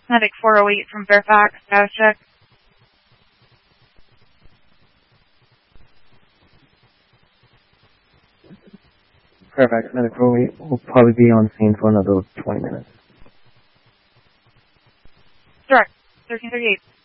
Medic 408 from Fairfax, status check. Fairfax, Medic 408 will probably be on scene for another 20 minutes. Direct, 1338.